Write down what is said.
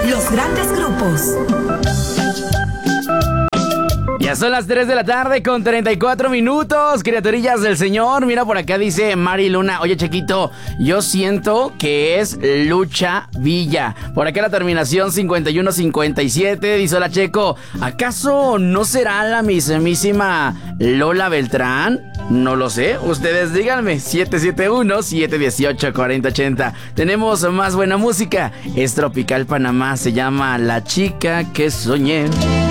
Los grandes grupos. Ya son las 3 de la tarde con 34 minutos, criaturillas del Señor. Mira, por acá dice Mari Luna: oye, Chequito, yo siento que es Lucha Villa. Por acá la terminación 5157. Dice: hola, Checo, ¿acaso no será la mismísima Lola Beltrán? No lo sé, ustedes díganme. 771-718-4080. Tenemos más buena música. Es Tropical Panamá, se llama La Chica que Soñé.